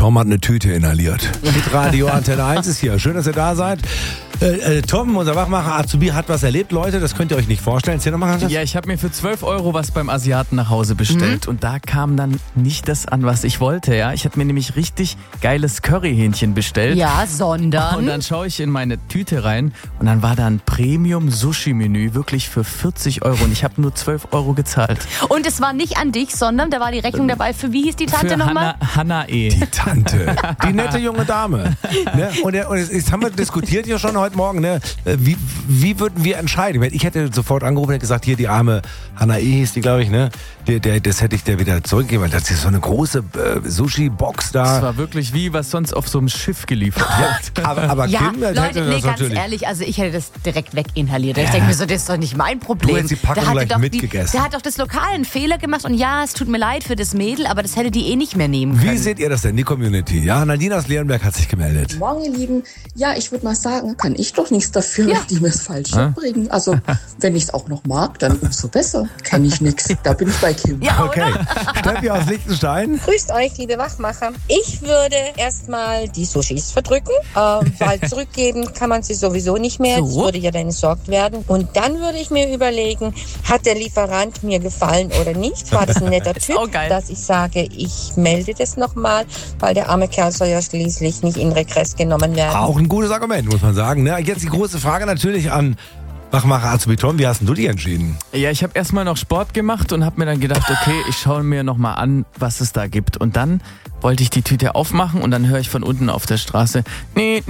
Tom hat eine Tüte inhaliert. Radio Antenne 1 ist hier. Schön, dass ihr da seid. Tom, unser Wachmacher Azubi, hat was erlebt. Leute, das könnt ihr euch nicht vorstellen. Erzähl doch mal ganz. Ja, ich habe mir für 12 € was beim Asiaten nach Hause bestellt. Und da kam dann nicht das an, was ich wollte. Ja, ich habe mir nämlich richtig geiles Curryhähnchen bestellt. Ja, sondern? Und dann schaue ich in meine Tüte rein und dann war da ein Premium-Sushi-Menü, wirklich für 40 € und ich habe nur 12 € gezahlt. Und es war nicht an dich, sondern da war die Rechnung dabei. Für wie hieß die Tante nochmal? Hanna E. Die Tante, die nette junge Dame. Ne? Und jetzt haben wir diskutiert hier schon heute Morgen, ne? Wie würden wir entscheiden? Ich hätte sofort angerufen und gesagt, hier die arme Hanna E. hieß die, glaube ich, ne? Das hätte ich dir wieder zurückgegeben, weil das ist so eine große Sushi-Box da. Das war wirklich wie was sonst auf so einem Schiff geliefert wird. Aber Ja, Kim, Leute, hätte das ganz natürlich. ehrlich, also ich hätte das direkt weginhaliert. Ich denke mir so, das ist doch nicht mein Problem. Du hättest die Packung gleich mitgegessen. Der hat doch das Lokal einen Fehler gemacht und ja, es tut mir leid für das Mädel, aber das hätte die eh nicht mehr nehmen können. Wie seht ihr das denn, die Community? Ja, Nadine aus Leonberg hat sich gemeldet. Morgen, ihr Lieben. Ja, ich würde mal sagen, kann ich doch nichts dafür, wenn die mir es falsch bringen. Also, wenn ich es auch noch mag, dann umso besser. Kenne ich nichts. Da bin ich bei Kim. Ja, Okay, Steffi aus Liechtenstein. Grüßt euch, liebe Wachmacher. Ich würde erstmal die Sushis verdrücken, weil zurückgeben kann man sie sowieso nicht mehr. Das würde ja dann entsorgt werden. Und dann würde ich mir überlegen, hat der Lieferant mir gefallen oder nicht? War das ein netter Typ, dass ich sage, ich melde das nochmal, weil der arme Kerl soll ja schließlich nicht in Regress genommen werden. Auch ein gutes Argument, muss man sagen. Ne? Jetzt die große Frage natürlich an Wachmacher Azubi Tom. Wie hast denn du dich entschieden? Ja, ich habe erstmal noch Sport gemacht und habe mir dann gedacht, okay, ich schaue mir nochmal an, was es da gibt. Und dann wollte ich die Tüte aufmachen und dann höre ich von unten auf der Straße, nee.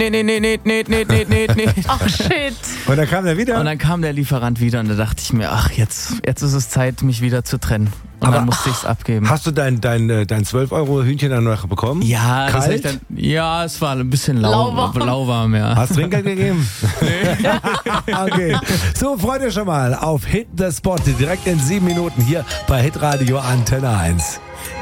Ach, shit. Und dann kam der wieder? Und dann kam der Lieferant wieder und da dachte ich mir, ach, jetzt ist es Zeit, mich wieder zu trennen. Und dann musste ich es abgeben. Hast du dein 12 € Hühnchen dann noch bekommen? Ja, das Kalt? Ja, es war ein bisschen lauwarm, ja. Hast du Trinkgeld gegeben? Nee. Okay. So, freut ihr schon mal auf Hit the Spot direkt in 7 Minuten hier bei Hitradio Antenne 1.